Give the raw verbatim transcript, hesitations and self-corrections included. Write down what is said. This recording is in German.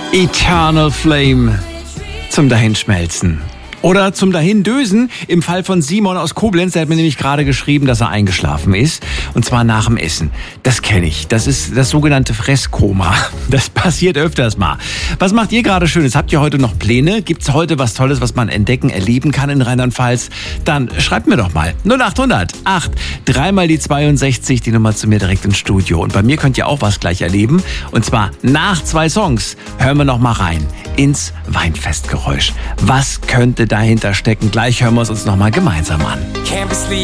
Eternal Flame zum Dahinschmelzen. Oder zum Dahindösen im Fall von Simon aus Koblenz. Der hat mir nämlich gerade geschrieben, dass er eingeschlafen ist. Und zwar nach dem Essen. Das kenne ich. Das ist das sogenannte Fresskoma. Das passiert öfters mal. Was macht ihr gerade Schönes? Habt ihr heute noch Pläne? Gibt's heute was Tolles, was man entdecken, erleben kann in Rheinland-Pfalz? Dann schreibt mir doch mal. null acht hundert acht, dreimal die zweiundsechzig, die Nummer zu mir direkt ins Studio. Und bei mir könnt ihr auch was gleich erleben. Und zwar nach zwei Songs hören wir noch mal rein ins Weinfestgeräusch. Was könnte dahinter stecken? Gleich hören wir es uns noch mal gemeinsam an.